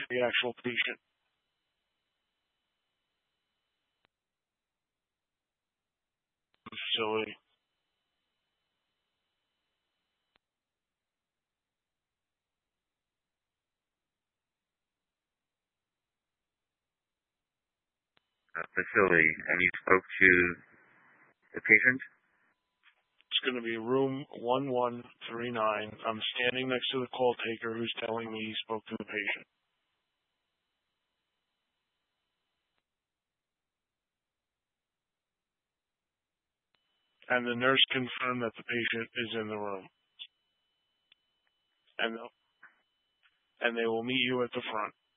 the actual patient. Facility. Facility, and you spoke to the patient? It's going to be room 1139. I'm standing next to the call taker who's telling me he spoke to the patient. And the nurse confirmed that the patient is in the room. And they will meet you at the front.